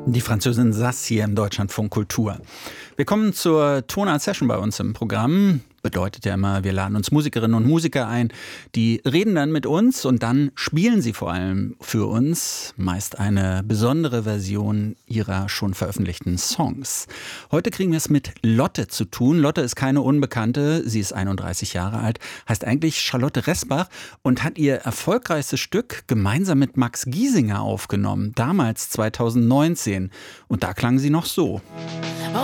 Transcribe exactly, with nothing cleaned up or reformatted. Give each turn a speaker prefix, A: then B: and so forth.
A: Die Französin Sass hier im Deutschlandfunk Kultur. Wir kommen zur Tonart Session bei uns im Programm. Bedeutet ja immer, wir laden uns Musikerinnen und Musiker ein, die reden dann mit uns und dann spielen sie vor allem für uns meist eine besondere Version ihrer schon veröffentlichten Songs. Heute kriegen wir es mit Lotte zu tun. Lotte ist keine Unbekannte, sie ist einunddreißig Jahre alt, heißt eigentlich Charlotte Resbach und hat ihr erfolgreichstes Stück gemeinsam mit Max Giesinger aufgenommen, damals zweitausendneunzehn. Und da klang sie noch so.